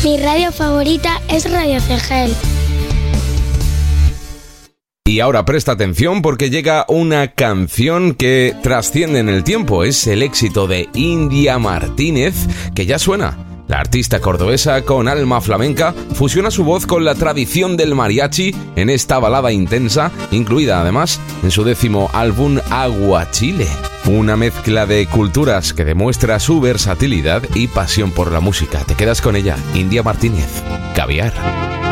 Mi radio favorita es Radio Cegel. Y ahora presta atención porque llega una canción que trasciende en el tiempo. Es el éxito de India Martínez, que ya suena. La artista cordobesa con alma flamenca fusiona su voz con la tradición del mariachi en esta balada intensa, incluida además en su 10º álbum Aguachile. Una mezcla de culturas que demuestra su versatilidad y pasión por la música. Te quedas con ella, India Martínez, Caviar.